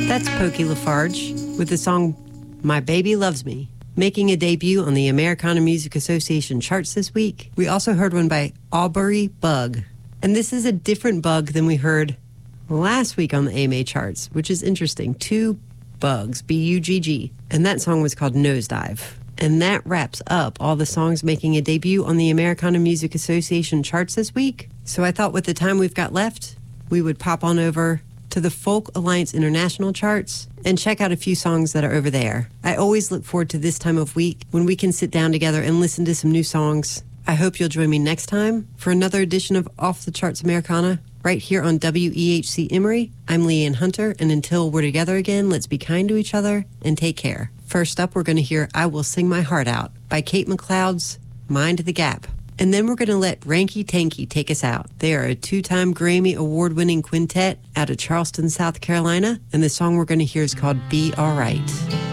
That's Pokey Lafarge with the song My Baby Loves Me, making a debut on the Americana Music Association charts this week. We also heard one by Aubrey Bug. And this is a different bug than we heard last week on the AMA charts, which is interesting. 2 bugs, B-U-G-G. And that song was called Nosedive. And that wraps up all the songs making a debut on the Americana Music Association charts this week. So I thought with the time we've got left, we would pop on over to the Folk Alliance International charts and check out a few songs that are over there. I always look forward to this time of week when we can sit down together and listen to some new songs. I hope you'll join me next time for another edition of Off the Charts Americana right here on WEHC Emory. I'm Leanne Hunter, and until we're together again, let's be kind to each other and take care. First up, we're going to hear I Will Sing My Heart Out by Kate McLeod's Mind the Gap. And then we're going to let Ranky Tanky take us out. They are a 2-time Grammy Award-winning quintet out of Charleston, South Carolina, and the song we're going to hear is called Be Alright.